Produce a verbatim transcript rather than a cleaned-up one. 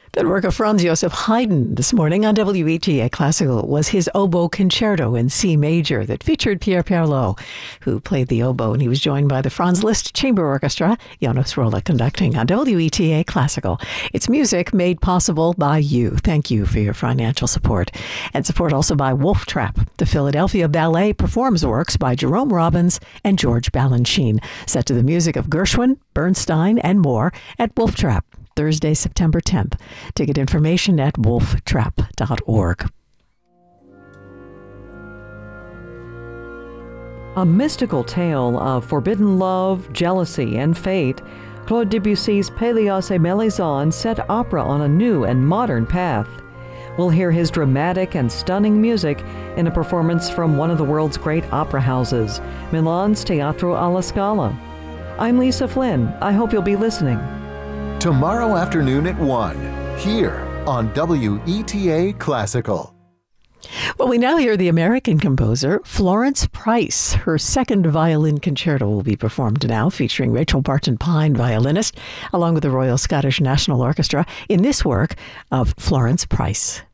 That work of Franz Joseph Haydn this morning on W E T A Classical was his oboe concerto in C major that featured Pierre Perlot, who played the oboe, and he was joined by the Franz Liszt Chamber Orchestra, Janos Rolla conducting on W E T A Classical. It's music made possible by you. Thank you for your financial support. And support also by Wolf Trap. The Philadelphia Ballet performs works by Jerome Robbins and George Balanchine, set to the music of Gershwin, Bernstein, and more at Wolf Trap. Thursday, September tenth. Ticket information at wolf trap dot org. A mystical tale of forbidden love, jealousy, and fate, Claude Debussy's Pélias et Mélisande set opera on a new and modern path. We'll hear his dramatic and stunning music in a performance from one of the world's great opera houses, Milan's Teatro alla Scala. I'm Lisa Flynn. I hope you'll be listening. Tomorrow afternoon at one, here on W E T A Classical. Well, we now hear the American composer Florence Price. Her second violin concerto will be performed now, featuring Rachel Barton Pine, violinist, along with the Royal Scottish National Orchestra, in this work of Florence Price.